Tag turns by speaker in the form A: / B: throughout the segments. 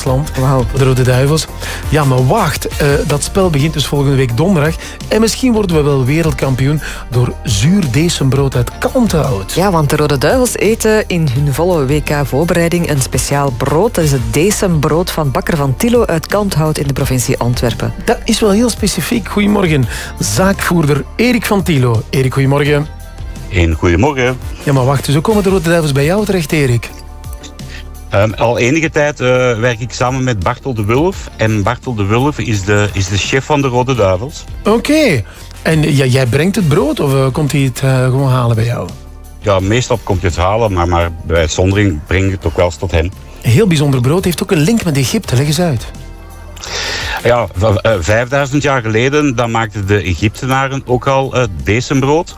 A: Duitsland.
B: Wauw.
A: De Rode Duivels. Ja, maar wacht. Dat spel begint dus volgende week donderdag. En misschien worden we wel wereldkampioen door zuur decembrood uit Kalmthout.
B: Ja, want de Rode Duivels eten in hun volle WK-voorbereiding een speciaal brood. Dat is het decembrood van bakker Van Thilo uit Kalmthout in de provincie Antwerpen.
A: Dat is wel heel specifiek. Goedemorgen. Zaakvoerder Erik Van Thilo. Erik, goedemorgen.
C: Goedemorgen.
A: Ja, maar wacht. Dus hoe komen de Rode Duivels bij jou terecht, Erik?
C: Al enige tijd werk ik samen met Bartel de Wulf. En Bartel de Wulf is de chef van de Rode Duivels.
A: Oké. En jij brengt het brood of komt hij het gewoon halen bij jou?
C: Ja, meestal komt hij het halen, maar bij uitzondering breng ik het ook wel eens tot hem.
A: Een heel bijzonder brood heeft ook een link met Egypte. Leg eens uit.
C: Ja, 5000 jaar geleden dan maakten de Egyptenaren ook al decembrood.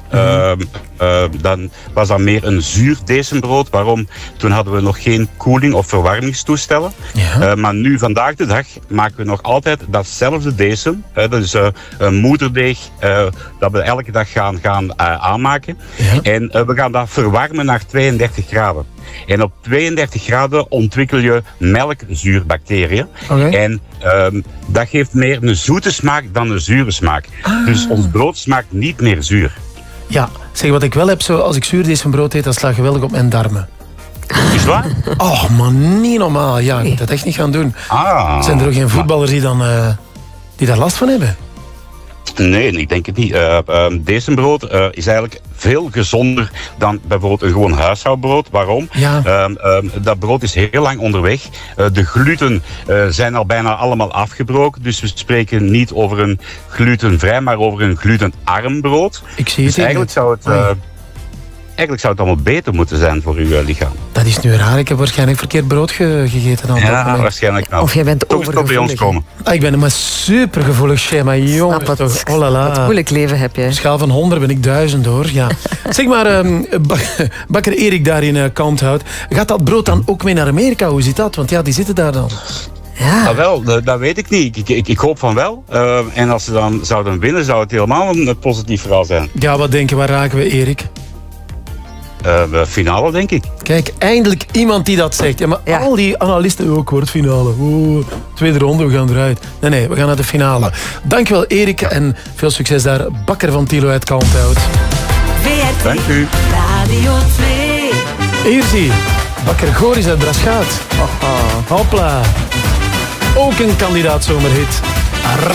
C: Dan was dat meer een zuur decembrood. Waarom? Toen hadden we nog geen koeling- of verwarmingstoestellen.
A: Ja.
C: Maar nu, vandaag de dag, maken we nog altijd datzelfde decem. Dat is een moederdeeg dat we elke dag gaan aanmaken.
A: Ja.
C: En we gaan dat verwarmen naar 32 graden. En op 32 graden ontwikkel je melkzuurbacteriën.
A: Okay.
C: En dat geeft meer een zoete smaak dan een zure smaak. Dus ons brood smaakt niet meer zuur.
A: Ja, zeg, wat ik wel heb, zo, als ik zuurdecembrood eet, dat slaat geweldig op mijn darmen.
C: Is waar?
A: Oh, man, niet normaal. Ja, ik moet dat echt niet gaan doen. Zijn er ook geen voetballers die daar last van hebben?
C: Nee, ik denk het niet. Decembrood is eigenlijk veel gezonder dan bijvoorbeeld een gewoon huishoudbrood. Waarom?
A: Ja.
C: Dat brood is heel lang onderweg. De gluten zijn al bijna allemaal afgebroken. Dus we spreken niet over een glutenvrij, maar over een glutenarm brood.
A: Ik zie
C: dus
A: het
C: eigenlijk zou het allemaal beter moeten zijn voor uw lichaam.
A: Dat is nu raar. Ik heb waarschijnlijk verkeerd brood gegeten. Dan
C: Ja, waarschijnlijk nou.
B: Of jij bent
C: toch bij ons komen.
A: Ik ben maar supergevoelig, schema. Jongen,
B: Snap het.
A: toch. Oh la la.
B: Wat moeilijk leven heb je.
A: Schaal van 100 ben ik 1000 hoor. Ja. Zeg maar, bakker Erik daar in Kalmthout. Gaat dat brood dan ook mee naar Amerika? Hoe zit dat? Want ja, die zitten daar dan.
B: Ja.
C: Nou wel, dat weet ik niet. Ik hoop van wel. En als ze dan zouden winnen, zou het helemaal een positief verhaal zijn.
A: Ja, wat denken, waar raken we, Erik?
C: Finale, denk ik.
A: Kijk, eindelijk iemand die dat zegt. Ja, maar al die analisten ook, kwartfinale. Tweede ronde, we gaan eruit. Nee, we gaan naar de finale. Dankjewel, Erik. En veel succes daar. Bakker Van Thilo uit Kalmthout.
D: VRT
C: Dank u.
D: Radio 2.
A: Hier zie je. Bakker Goris uit Braschaat. Hopla. Ook een kandidaat zomerhit.